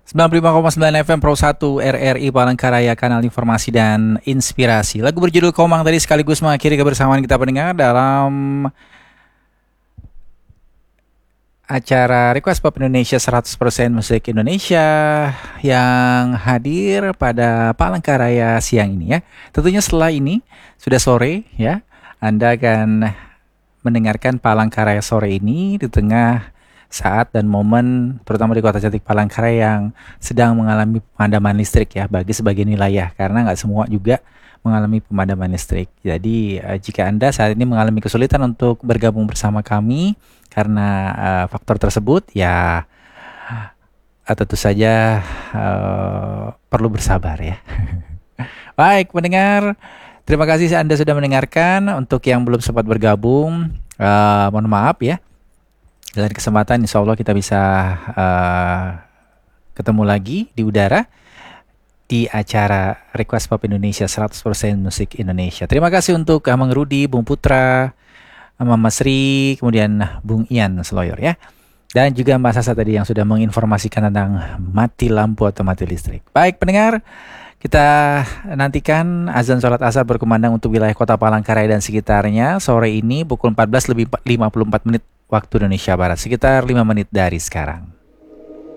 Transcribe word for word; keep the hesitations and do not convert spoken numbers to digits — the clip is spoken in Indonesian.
sembilan puluh lima koma sembilan F M Pro satu R R I Palangkaraya, kanal informasi dan inspirasi. Lagu berjudul Komang tadi sekaligus mengakhiri kebersamaan kita pendengar dalam acara Request Pop Indonesia seratus persen Musik Indonesia yang hadir pada Palangkaraya siang ini ya. Tentunya setelah ini sudah sore ya, Anda akan mendengarkan Palangkaraya sore ini di tengah saat dan momen terutama di kota cantik Palangkaraya yang sedang mengalami pemadaman listrik ya bagi sebagian wilayah, karena nggak semua juga mengalami pemadaman listrik. Jadi uh, jika Anda saat ini mengalami kesulitan untuk bergabung bersama kami karena uh, faktor tersebut, ya uh, tentu saja uh, perlu bersabar ya. Baik pendengar, terima kasih Anda sudah mendengarkan. Untuk yang belum sempat bergabung, uh, mohon maaf ya. Dalam kesempatan insya Allah kita bisa uh, ketemu lagi di udara di acara Request Pop Indonesia seratus persen Musik Indonesia. Terima kasih untuk Amang Rudi, Bung Putra, Mama Sri, kemudian Bung Ian Seloyor ya. Dan juga Mbak Sasa tadi yang sudah menginformasikan tentang mati lampu atau mati listrik. Baik pendengar, kita nantikan azan sholat asar berkumandang untuk wilayah kota Palangkaraya dan sekitarnya sore ini pukul empat belas lebih lima puluh empat menit waktu Indonesia Barat, sekitar lima menit dari sekarang.